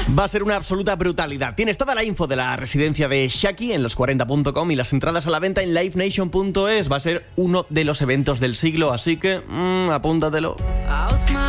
Va a ser una absoluta brutalidad. Tienes toda la info de la residencia de Shaki en los40.com y las entradas a la venta en livenation.es. Va a ser uno de los eventos del siglo, así que apúntatelo.